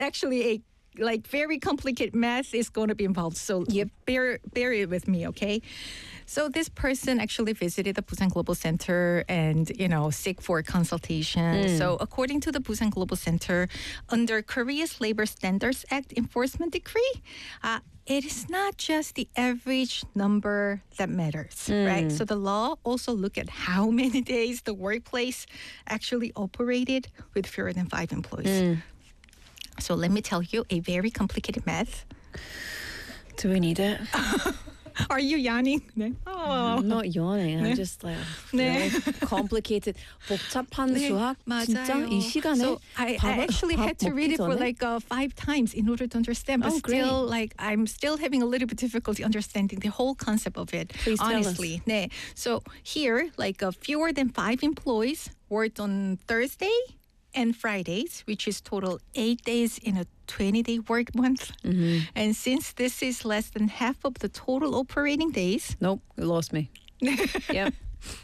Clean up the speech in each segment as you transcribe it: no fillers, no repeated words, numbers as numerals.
actually a like very complicated math is going to be involved. So bear it with me, okay? So this person actually visited the Busan Global Center and, seek for consultation. So according to the Busan Global Center, under Korea's Labor Standards Act Enforcement Decree, it is not just the average number that matters, right? So the law also look at how many days the workplace actually operated with fewer than 5 employees. So let me tell you a very complicated math. Do we need it? Are you yawning? 네. I'm not yawning. I'm just like really complicated. 복잡한 수학 진짜 이 시간에 So I actually had to read it for like 5 times in order to understand. But still, like I'm still having a little bit difficulty understanding the whole concept of it. Please honestly. tell us. 네. So here, like fewer than 5 employees worked on Thursday and Fridays, which is total 8 days in a 20-day work month. And since this is less than half of the total operating days. Nope, you lost me. Yep.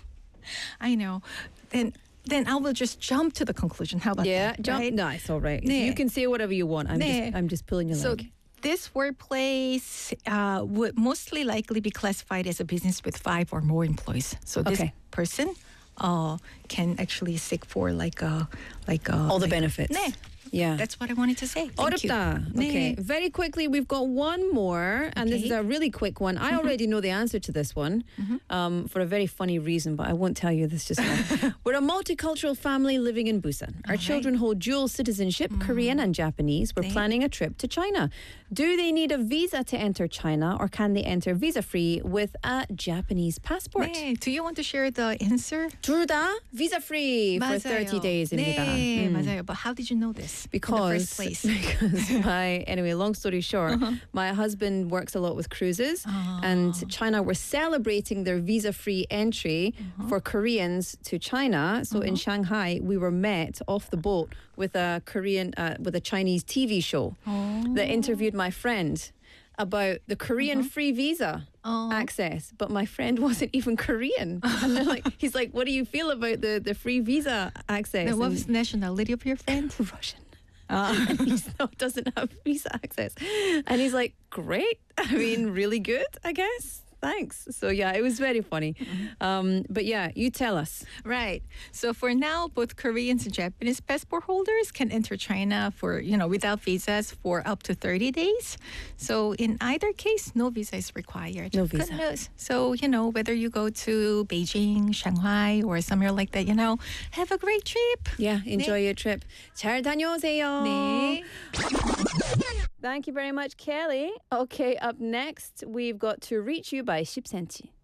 I know. Then I will just jump to the conclusion. How about that? Jump. Right? No, it's all right. 네. You can say whatever you want. I'm just pulling your leg. This workplace would mostly likely be classified as a business with 5 or more employees. So this person can actually seek for all the benefits. 네. Yeah. That's what I wanted to say. Thank you. 어렵다. Okay. Very quickly, we've got one more, and this is a really quick one. I already know the answer to this one for a very funny reason, but I won't tell you this just now. We're a multicultural family living in Busan. Our children hold dual citizenship, Korean and Japanese. We're planning a trip to China. Do they need a visa to enter China, or can they enter visa-free with a Japanese passport? 네. Do you want to share the answer? 둘 다 visa-free for 30 days입니다. 네, 맞아요. But how did you know this? Because, in the first place? Anyway, long story short, my husband works a lot with cruises, and China were celebrating their visa-free entry for Koreans to China. So in Shanghai, we were met off the boat with a Chinese TV show that interviewed my friend about the Korean free visa access, but my friend wasn't even Korean. And he's like, what do you feel about the free visa access? Now, what was the nationality of your friend? Russian. He doesn't have visa access. And he's like, great. I mean, really good, I guess. Thanks. So yeah, it was very funny. But yeah, you tell us. Right. So for now, both Koreans and Japanese passport holders can enter China for, without visas for up to 30 days. So in either case, no visa is required. No visa. Good news. So, whether you go to Beijing, Shanghai, or somewhere like that, have a great trip. Yeah, enjoy your trip. 잘 다녀오세요. 네. Thank you very much, Kelly. Okay, up next, we've got To Reach You by 10cm.